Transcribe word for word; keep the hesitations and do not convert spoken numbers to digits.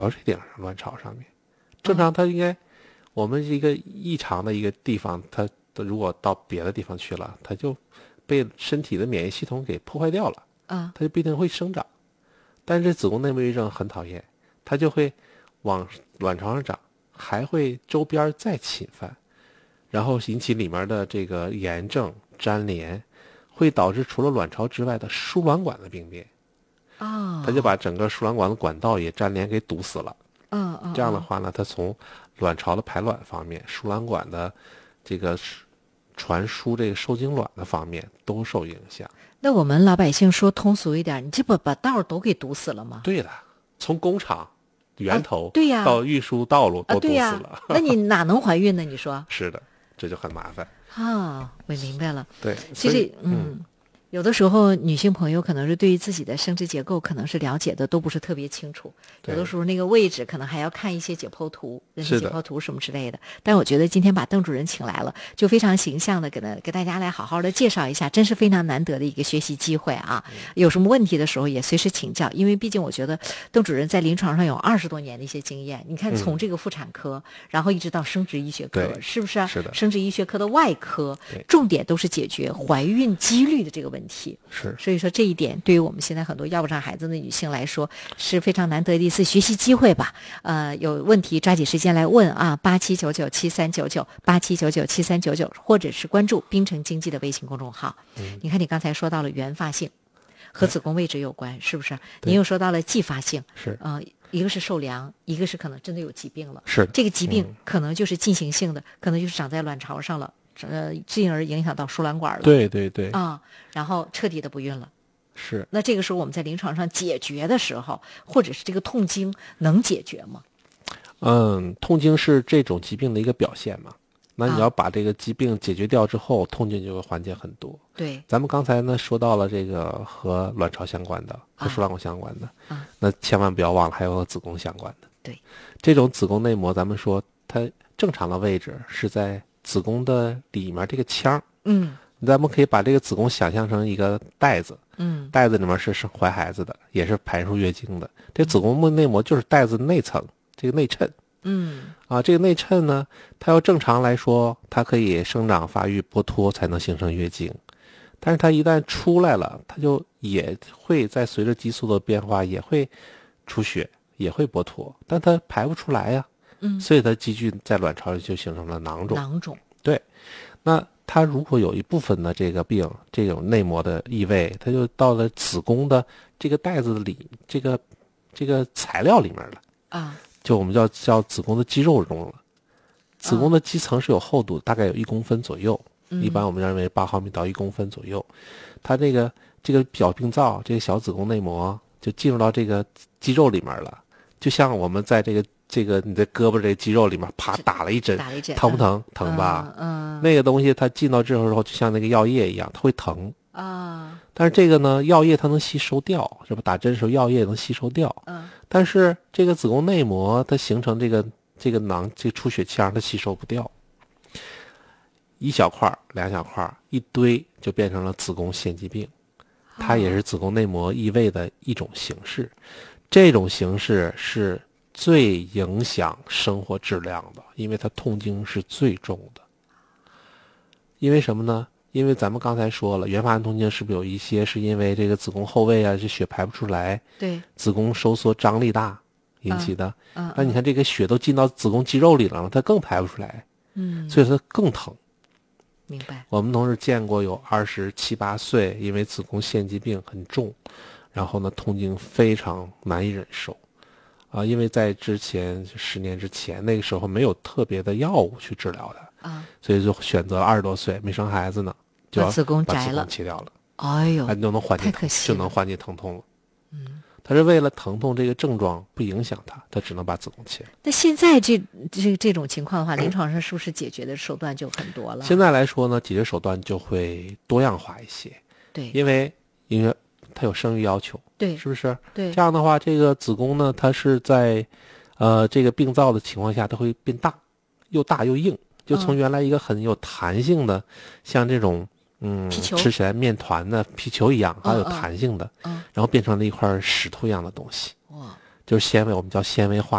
垂顶上、卵巢上面。正常它应该，我们一个异常的一个地方，它如果到别的地方去了，它就被身体的免疫系统给破坏掉了， 啊， 它就不一定会生长。但是这子宫内膜异位症很讨厌，它就会往卵巢上长，还会周边再侵犯，然后引起里面的这个炎症、粘连，会导致除了卵巢之外的输卵管的病变。 哦， 它就把整个输卵管的管道也粘连给堵死了。 嗯嗯， 这样的话呢，它从卵巢的排卵方面、输卵管的这个传输这个受精卵的方面都受影响。 那我们老百姓说通俗一点，你这不把道都给堵死了吗？ 对的，从工厂源头、 啊、对呀， 到运输道路都堵死了。 啊、那你哪能怀孕呢？你说是的，这就很麻烦啊。我明白了。 对， 其实嗯。嗯有的时候女性朋友可能是对于自己的生殖结构可能是了解的都不是特别清楚，有的时候那个位置可能还要看一些解剖图、人体解剖图什么之类的。但我觉得今天把邓主任请来了，就非常形象的给他给大家来好好的介绍一下，真是非常难得的一个学习机会啊！有什么问题的时候也随时请教，因为毕竟我觉得邓主任在临床上有二十多年的一些经验。你看从这个妇产科，嗯、然后一直到生殖医学科，是不是啊？ 是的， 生殖医学科的外科，重点都是解决怀孕几率的这个问题。问题是， 所以说这一点对于我们现在很多要不上孩子的女性来说是非常难得的一次学习机会吧。呃，有问题抓紧时间来问啊，八七九九七三九九八七九九七三九九，或者是关注滨城经济的微信公众号。嗯，你看你刚才说到了原发性，和子宫位置有关，是不是？你又说到了继发性， 是呃，一个是受凉，一个是可能真的有疾病了。 是这个疾病可能就是进行性的，嗯、可能就是长在卵巢上了。呃，进而影响到输卵管了。 对对对啊，然后彻底的不孕了。 是。 那这个时候我们在临床上解决的时候，或者是这个痛经能解决吗？ 嗯，痛经是这种疾病的一个表现嘛。那你要把这个疾病解决掉之后，啊、痛经就会缓解很多。 对。 咱们刚才呢说到了这个和卵巢相关的、和输卵管相关的， 啊、 那千万不要忘了还有和子宫相关的。 对。 这种子宫内膜，咱们说它正常的位置是在子宫的里面这个腔， 嗯， 咱们可以把这个子宫想象成一个袋子， 嗯， 袋子里面是生怀孩子的，也是排出月经的。这子宫内膜就是袋子内层，这个内衬， 嗯， 啊，这个内衬呢，它要正常来说，它可以生长发育剥脱才能形成月经，但是它一旦出来了，它就也会在随着激素的变化也会出血，也会剥脱，但它排不出来呀。 嗯， 所以它积聚在卵巢里就形成了囊肿。 囊肿， 对。那它如果有一部分的这个病，这种内膜的异位，它就到了子宫的这个袋子里，这个这个材料里面了啊， 就我们叫叫子宫的肌肉中了。子宫的肌层是有厚度，大概有一公分左右， 嗯、 一般我们认为八毫米到一公分左右。它这个这个小病灶，这个小子宫内膜就进入到这个肌肉里面了，就像我们在这个。这个你的胳膊这个肌肉里面啪打了一针， 打了一针， 疼不疼？ 嗯、 疼吧？ 嗯， 那个东西它进到这时候就像那个药液一样，它会疼啊。 但是这个呢，药液它能吸收掉，是吧？打针的时候药液能吸收掉。 嗯。 但是这个子宫内膜它形成这个这个囊，这个出血腔它吸收不掉，一小块两小块一堆就变成了子宫腺肌病，它也是子宫内膜异位的一种形式。这种形式是最影响生活质量的，因为它痛经是最重的。因为什么呢？因为咱们刚才说了，原发性痛经是不是有一些是因为这个子宫后位啊，这血排不出来， 对， 子宫收缩张力大引起的。 嗯，嗯那你看这个血都进到子宫肌肉里了，它更排不出来， 嗯， 所以它更疼。 明白。 我们同事见过有二十七八岁，因为子宫腺肌病很重，然后呢痛经非常难以忍受。啊，因为在之前十年之前，那个时候没有特别的药物去治疗的啊， 所以就选择二十多岁没生孩子呢，就要把子宫摘了， 把子宫切掉了。 哎呦， 就能缓解太可惜就能缓解疼痛了。 嗯， 他是为了疼痛这个症状不影响他，他只能把子宫切了。 那现在这这这种情况的话，临床上是不是解决的手段就很多了？ 现在来说呢，解决手段就会多样化一些。 对， 因为因为它有生育要求。 对， 是不是？ 对， 这样的话，这个子宫呢，它是在，呃，这个病灶的情况下，它会变大，又大又硬，就从原来一个很有弹性的，嗯、像这种，嗯，吃起来面团的皮球一样，它有弹性的， 嗯， 然后变成了一块石头一样的东西。 哇， 就是纤维，我们叫纤维化。